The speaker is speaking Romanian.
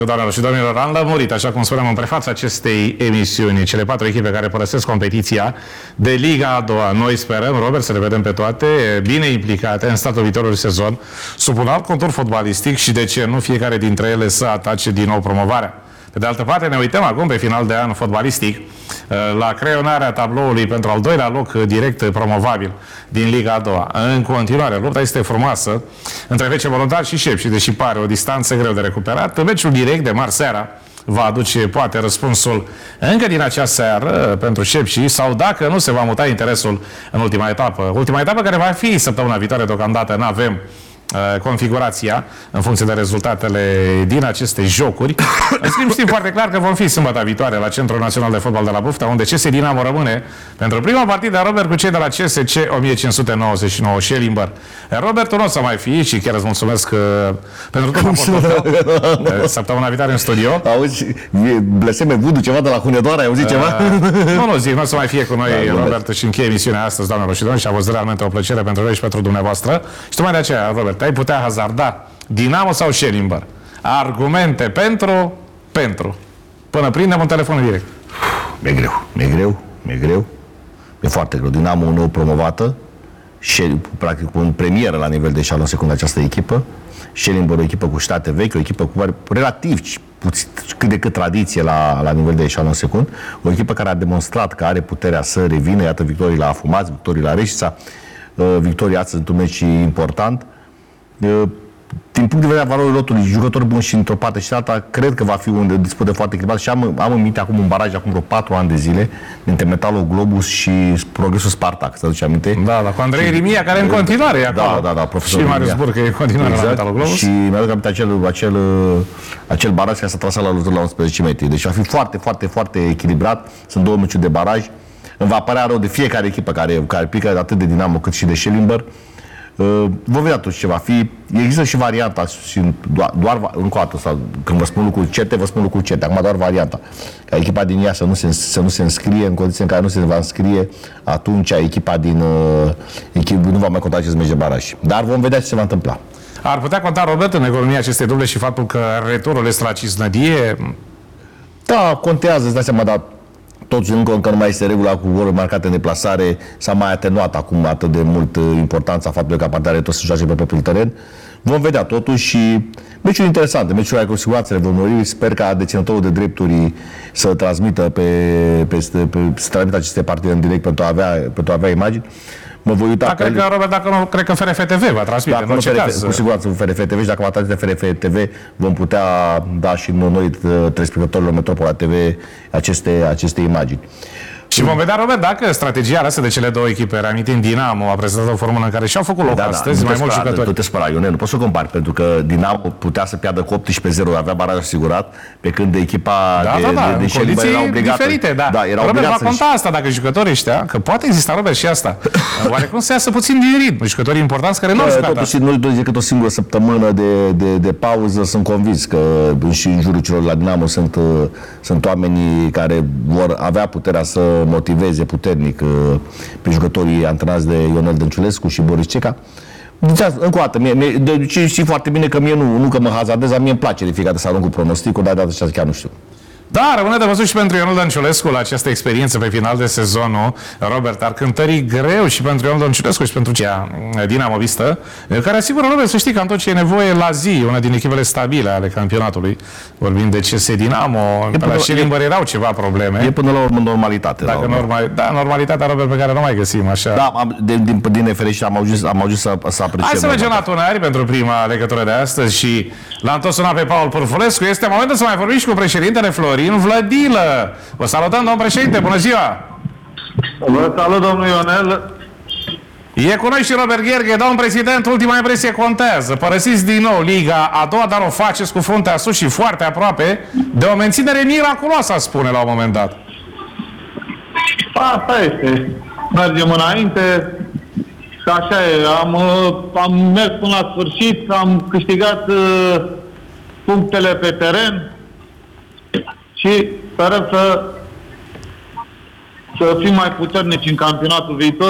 Doamnelor și domnilor, am lămurit, așa cum spuneam în prefața acestei emisiuni, cele 4 echipe care părăsesc competiția de Liga a doua. Noi sperăm, Robert, să le vedem pe toate bine implicate în startul viitorului sezon, sub un alt contur fotbalistic și, de ce nu, fiecare dintre ele să atace din nou promovarea. Pe de altă parte, ne uităm acum pe final de an fotbalistic la creionarea tabloului pentru al doilea loc direct promovabil din Liga a doua. În continuare, lupta este frumoasă între FC Voluntari și Șepși, deși pare o distanță greu de recuperat. Meciul direct de marți seara va aduce, poate, răspunsul încă din acea seară pentru Șepși, sau dacă nu se va muta interesul în ultima etapă. Ultima etapă care va fi săptămâna viitoare, deocamdată nu avem configurația în funcție de rezultatele din aceste jocuri. În schimb, știm foarte clar că vom fi sâmbătă viitoare la Centrul Național de Fotbal de la Buftea, unde CS Dinamo rămâne pentru prima partidă, Robert, cu cei de la CSC 1599 Schellimber. Robert, tu nu o să mai fii și chiar îți mulțumesc pentru tot aportul tău săptămâna viitoare în studio. Auzi, bleseme Vudu ceva de la Hunedoara, ai auzit ceva? Nu zic, nu o să mai fie cu noi, Robert, și încheie emisiunea astăzi, doamnelor și domnilor, și a fost realmente o plăcere pentru noi și pentru dumneavoastră. Și tocmai de aceea, Robert, ai putea hazarda Dinamo sau Schellimber? Argumente pentru. Până prindem un telefon direct. Mi-e greu. E foarte greu. Dinamo nou promovată și practic în premieră la nivel de eșalon secund această echipă. Schellimber o echipă cu state vechi, o echipă cu relativ cât de cât tradiție la nivel de eșalon secund. O echipă care a demonstrat că are puterea să revină. Iată victorii la Afumați, victorii la Reșița, victorii astăzi într-un meci important. Din punct de vedere al valorii lotului, jucători buni și într-o parte și alta, cred că va fi un dispută foarte echilibrat și am în minte acum un baraj acum vreo 4 ani de zile dintre Metalul Globus și Progresul Spartak, să aduce aminte? Da, cu Andrei Rimia, care în continuare e acolo. Da, profesorul și Marius Burcă e în continuare la Metalul Globus. Și mi-aduc aminte acel baraj care s-a trasat la luzul la 11 metri. Deci va fi foarte echilibrat. Sunt 2 meciuri de baraj. Îmi va părea rău de fiecare echipă care pică atât de Dinamo cât și de Schellimber. Vom vedea totuși ce va fi. Există și varianta și doar încă o dată, sau când vă spun lucruri certe, vă spun lucruri certe. Acum doar varianta. Ca echipa din ea să nu se înscrie, în condiții în care nu se va înscrie, atunci echipa nu va mai conta acest meci de baraj. Dar vom vedea ce se va întâmpla. Ar putea conta, Robert, în economia acestei duble și faptul că returul este la Cisnădie? Da, contează, îți dai seama, dar totuși încă nu mai este regula cu goluri marcate în deplasare, s-a mai atenuat acum atât de mult importanța faptului că partea tot să joace pe propriul teren. Vom vedea totuși și meciuri interesante, meciuri care cu siguranță le vom urmări. Sper ca deținătorul de drepturi să transmită să transmită aceste partide în direct pentru a avea imagini. Mă voi uita. Cred că, Robert, dacă nu, cred că FRF-TV va transmite. În orice caz. Cu siguranță FRF-TV și dacă va transmite FRF-TV vom putea da și noi telespectatorilor Metropola TV aceste imagini. Și vom vedea, Robert, dacă strategia aleasă de cele două echipe, reamintind Dinamo, a prezentat o formulă în care și-au făcut loc astăzi mai mulți jucători. Nu te spera, Ionel, nu poți să compari, pentru că Dinamo putea să piardă cu 18-0, avea baraj asigurat, pe când echipa de Schellimber era obligată. Diferite, da. Robert, va conta asta dacă jucătorii ăștia, că poate exista, Robert, și asta. Oarecum se iasă puțin din ritm, jucătorii importanți care nu au jucat. Totuși, nu decât o singură săptămână de pauză, sunt convins că și în jurul celor la Dinamo sunt oamenii care vor avea puterea să motiveze puternic pe jucătorii antrenați de Ionel Dănciulescu și Boris Ceca. Deci, încă o dată, știi foarte bine că mie nu că mă hazardez, dar mie îmi place de fiecare dată să arunc cu pronosticul, dar de data chiar nu știu. Da, rămâne de văzut și pentru Ionel Dănciulescu la această experiență pe final de sezonul. Robert, ar cântări greu și pentru Ionel Dănciulescu și pentru cea dinamovistă, care asigură, Robert, să știi că am tot ce e nevoie la zi, una din echipele stabile ale campionatului. Vorbind de CS Dinamo, la Schellimber erau ceva probleme. E până la urmă normalitate. Normalitatea, Robert, pe care nu mai găsim așa. Da, din nefericire am ajuns să apreciem. Hai să mergem la Tunări pentru prima legătură de astăzi și l-am tot sunat pe Paul Pârfulescu. Este momentul să mai vorbim și cu președintele Florin Vlădilă. Vă salutăm, domn președinte, bună ziua! Vă salut, domnul Ionel. E cu noi și Robert Gherghe. Domn președinte, ultima impresie contează. Părăsiți din nou Liga a doua, dar o faceți cu fruntea sus și foarte aproape de o menținere miraculoasă, spune la un moment dat. Asta este. Mergem înainte. Și așa e. Am mers până la sfârșit, am câștigat punctele pe teren și sperăm să fim mai puternici în campionatul viitor.